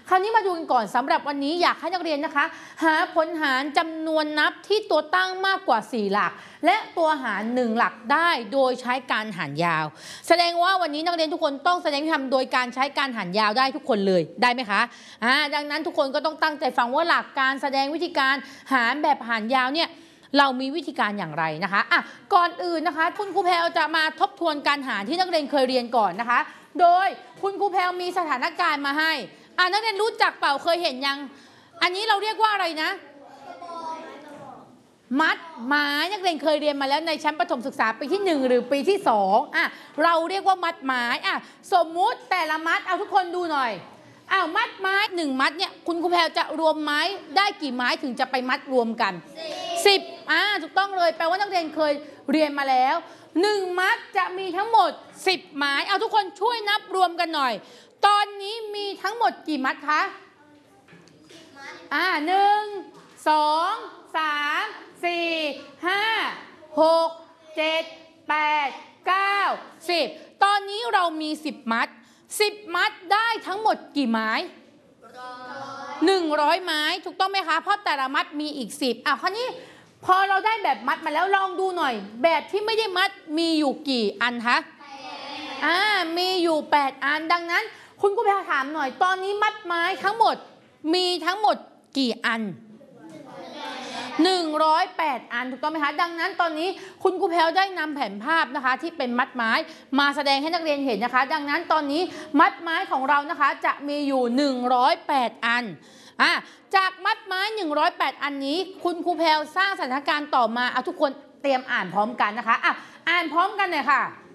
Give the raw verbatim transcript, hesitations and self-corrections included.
คราวนี้มาดูกันก่อนสำหรับวันนี้อยากให้นักเรียนนะคะหาผลหารจำนวนนับที่ตัวตั้งมากกว่าสี่หลักและตัวหารหนึ่งหลักได้โดยใช้การหารยาวแสดงว่าวันนี้นักเรียนทุกคนต้องแสดงวิธีทำโดยการใช้การหารยาวได้ทุกคนเลยได้ไหมคะอ่าดังนั้นทุกคนก็ต้องตั้งใจฟังว่าหลักการแสดงวิธีการหารแบบหารยาวเนี่ยเรามีวิธีการอย่างไรนะคะอ่ะก่อนอื่นนะคะคุณครูแพลจะมาทบทวนการหารที่นักเรียนเคยเรียนก่อนนะคะโดยคุณครูแพลมีสถานการณ์มาให้อ่ะนักเรียนรู้จักเปล่าเคยเห็นยังอันนี้เราเรียกว่าอะไรนะมัดไม้นักเรียนเคยเรียนมาแล้วในชั้นประถมศึกษาปีที่หนึ่งหรือปีที่สองอ่ะเราเรียกว่ามัดไม้อ่ะสมมุติแต่ละมัดเอาทุกคนดูหน่อยอ้าวมัดไม้หนึ่งมัดเนี่ยคุณครูแพลจะรวมไม้ได้กี่ไม้ถึงจะไปมัดรวมกันสิบอ่าถูกต้องเลยแปลว่านักเรียนเคยเรียนมาแล้วหนึ่งมัดจะมีทั้งหมดสิบไม้เอาทุกคนช่วยนับรวมกันหน่อยตอนนี้มีทั้งหมดกี่มัดคะอ่าหนึ่งสองสามสี่ห้าหกเจ็ดแปดเก้าสิบตอนนี้เรามีสิบมัดสิบมัดได้ทั้งหมดกี่ไม้หนึ่งร้อยไม้ถูกต้องไหมคะเพราะแต่ละมัดมีอีกสิบอ่ะคราวนี้พอเราได้แบบมัดมาแล้วลองดูหน่อยแบบที่ไม่ได้มัดมีอยู่กี่อันคะอ่ามีอยู่แปดอันดังนั้นคุณครูแพรถามหน่อยตอนนี้มัดไม้ทั้งหมดมีทั้งหมดกี่อันหนึ่งร้อยแปดอันถูกต้องไหมคะดังนั้นตอนนี้คุณครูแพรได้นำแผนภาพนะคะที่เป็นมัดไม้มาแสดงให้นักเรียนเห็นนะคะดังนั้นตอนนี้มัดไม้ของเรานะคะจะมีอยู่หนึ่งร้อยแปดอันอ่ะจากมัดไม้หนึ่งร้อยแปดอันนี้คุณครูแพรสร้างสถานการณ์ต่อมาเอาทุกคนเตรียมอ่านพร้อมกันนะคะอ่ะอ่านพร้อมกันเลยค่ะ